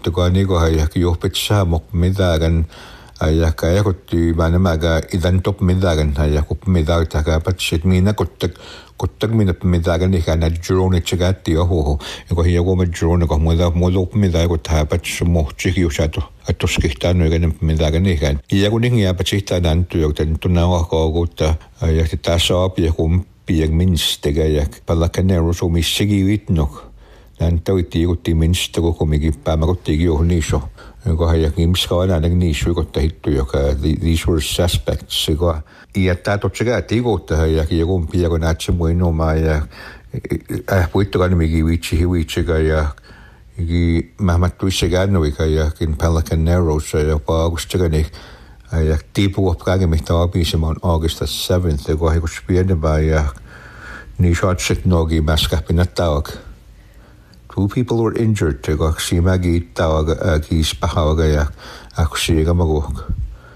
kuttugani ko hayak yuhpitsa mok midagan hayak kaya kutti manamaga idan top midagan hayak up midag taka patsit mina kuttag minap midagan ikana drone chigati ho ko hiyago ma drone ko moda up midag ko tapat sumo chiki usato atoskihtan no ganem midagan ikan hiyago ning ya patsita nan tu yok tan tunawa ko gutta hayak tasop yakum piag minstega yak palakanero so mi sigivit nok dan tawiti utti minstego komigi pamakotigi ohniso ko hayak imskawana nag nisu ko tahittu joka these were suspects ko iata to chegati ko hayak yegom piago nachimuino maya puitto kan migi wichiga ya igi mamatu segano kaya in palakanero so pa gustagani hayak tipo opkage mihtabi on August the 7th ko hayak spiede by ni shot sick nogi maskapinatawag. 2 people were injured to go simagi tawag ki spahawaga akusiga magok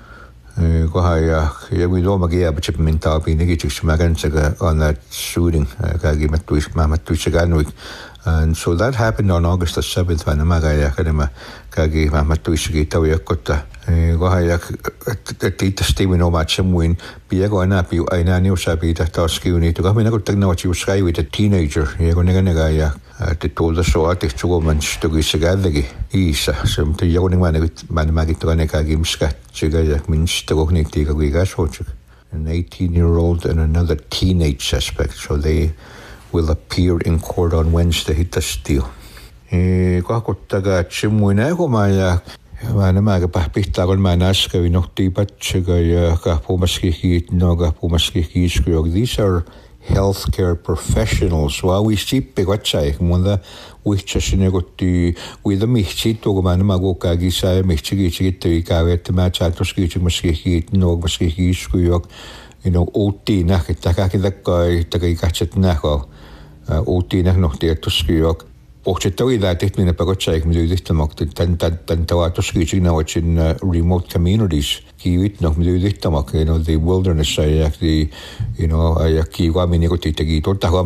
ko haya we do magia but minta pinigi chimagan on that shooting kagi matu chiganwik. And so that happened on August the 7th when magaya kanima kagi matu chigitaw yakota go haya tita Steven Omachimwin piego na pi ainani usabi ta taskiuni to gamina ko tagna what you sky with a teenager yego nega te told us so at to woman to go sigadagi isa some to yego man magito neka gimska chigaya means to go nikti ka giga sochuk an 18-year-old and another teenage suspect, so they will appear in court on Wednesday hit the steel. Kakottaga chimuina ko maya mana maga pahpihtagon manaska vinokti patchiga kapumaskihit noga pumaskihishkuyog. These are healthcare professionals. Wa we sip pegachai munda wichashinegoti with the michito go mana mago kagi sa michigi chigit kavet ma chaltoski chimaskihit nog maskihishkuyog. OT na takakidakkai takikachet nako OT na noch der tuskiyok pochetawi da technina pagotchaik midudittamok tan tawatuski na in remote communities kiwit noch midudittamok the wilderness ayak the ayak wamini gotitagi tortago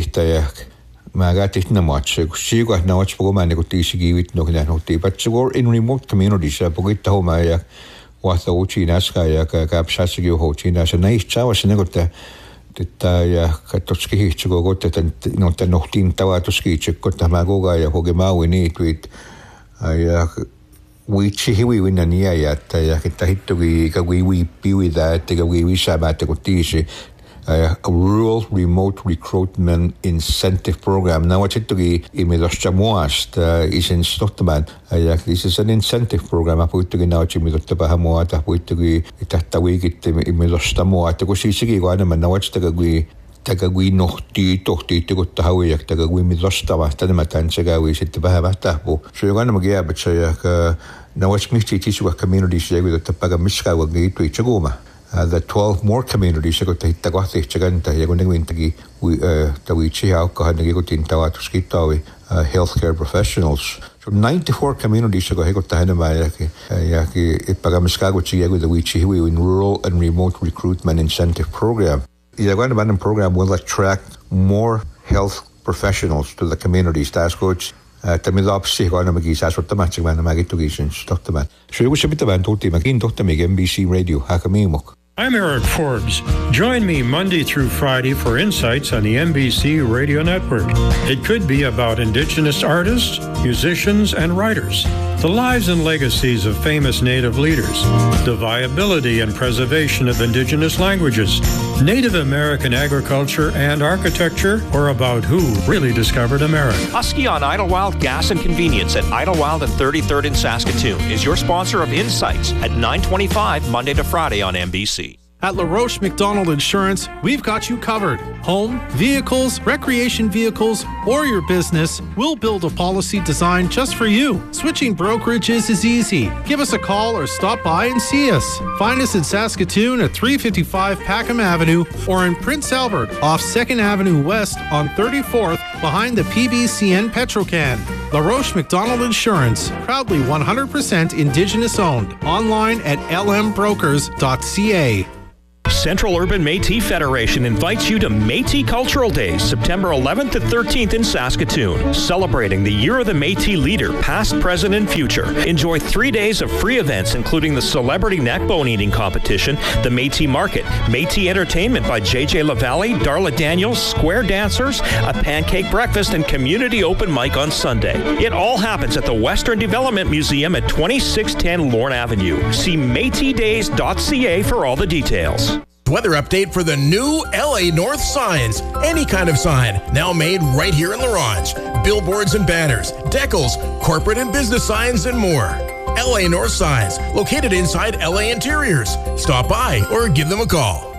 magatit na much sigo na much pogomane gotisi kiwit noch na hoti but in remote communities pogitaho mayak wata uchinas kaya kapsasigi hochinas na ichawas negota tita katoski hichugo gote tan nohtin tawatuski chikota magoga ya hogemawi ni tweet ya wichi hiwi winania ya ta kitahitugi kawi piwi da te kawi sabate gotisi a rural remote recruitment incentive program. Now, what it took is in Stockman. This is an incentive program. I put to now Chimidotabahamoat, I put to be Tatawik, Imilostamoat, to go see Sigiguan, and now what's the Tagawi no tea, to go to Hawaii, Tagawi Midostama, Tanamatan Sagawi, sit to Bahamatapo. So you're going to get, but now what's Misty Tisua communities with the Tapagamiska will get to Chagoma. The 12 more communities go to Hitagati, Chaganta, Yagonawintagi, Tawichi, Alcohanagigotin, Tawatuskitawi, healthcare professionals. So 94 communities go to Hanamayaki, Yaki, Pagamiskagochi, the Wichi, in rural and remote recruitment incentive program. The Yagonaban program will attract more health professionals to the communities. That's good. Tamilopsi ko na mag-isa so tamatsig man na magitugisin Dr. Man. So yung sabi taban tuti magin Dr. Mig NBC Radio hakamimok. I'm Eric Forbes. Join me Monday through Friday for insights on the NBC Radio Network. It could be about Indigenous artists, musicians, and writers, the lives and legacies of famous Native leaders, the viability and preservation of Indigenous languages, Native American agriculture and architecture, or about who really discovered America. Husky on Idlewild Gas and Convenience at Idlewild and 33rd in Saskatoon is your sponsor of Insights at 9:25 Monday to Friday on NBC. At LaRoche McDonald Insurance, we've got you covered. Home, vehicles, recreation vehicles, or your business, we'll build a policy designed just for you. Switching brokerages is easy. Give us a call or stop by and see us. Find us in Saskatoon at 355 Packham Avenue or in Prince Albert off 2nd Avenue West on 34th behind the PBCN Petrocan. LaRoche McDonald Insurance, proudly 100% Indigenous owned. Online at lmbrokers.ca. Central Urban Métis Federation invites you to Métis Cultural Days, September 11th to 13th in Saskatoon, celebrating the Year of the Métis leader, past, present, and future. Enjoy 3 days of free events, including the Celebrity Neckbone Eating Competition, the Métis Market, Métis Entertainment by J.J. LaValle, Darla Daniels, Square Dancers, a pancake breakfast, and community open mic on Sunday. It all happens at the Western Development Museum at 2610 Lorne Avenue. See MétisDays.ca for all the details. Weather update for the new LA North signs. Any kind of sign, now made right here in La Ronge. Billboards and banners, decals, corporate and business signs, and more. LA North signs, located inside LA Interiors. Stop by or give them a call.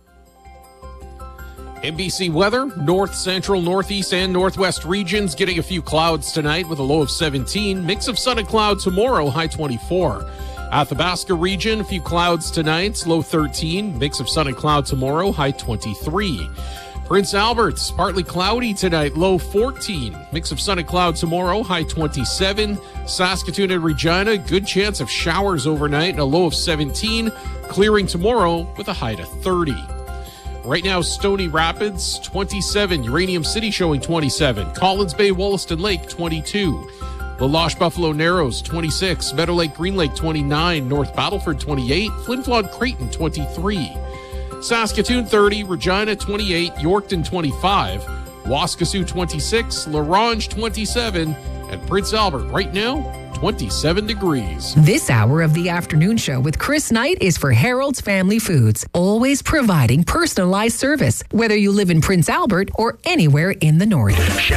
NBC weather, north, central, northeast, and northwest regions getting a few clouds tonight with a low of 17. Mix of sun and cloud tomorrow, high 24. Athabasca region, a few clouds tonight, low 13. Mix of sun and cloud tomorrow, high 23. Prince Albert's partly cloudy tonight, low 14. Mix of sun and cloud tomorrow, high 27. Saskatoon and Regina, good chance of showers overnight and a low of 17. Clearing tomorrow with a high to 30. Right now, Stony Rapids, 27. Uranium City showing 27. Collins Bay, Wollaston Lake, 22. La Loche Buffalo Narrows, 26. Meadow Lake Green Lake, 29. North Battleford, 28. Flin Flon Creighton, 23. Saskatoon, 30. Regina, 28. Yorkton, 25. Waskesiu, 26. La Ronge, 27. And Prince Albert, right now, 27 degrees. This hour of the afternoon show with Chris Knight is for Harold's Family Foods, always providing personalized service, whether you live in Prince Albert or anywhere in the north.